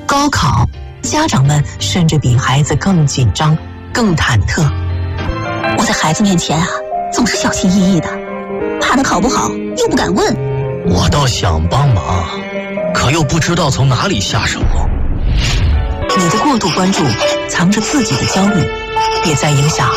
高考，家长们甚至比孩子更紧张、更忐忑。 我在孩子面前啊，总是小心翼翼的，怕他考不好又不敢问。 我倒想帮忙，可又不知道从哪里下手。 你的过度关注藏着自己的焦虑，也在影响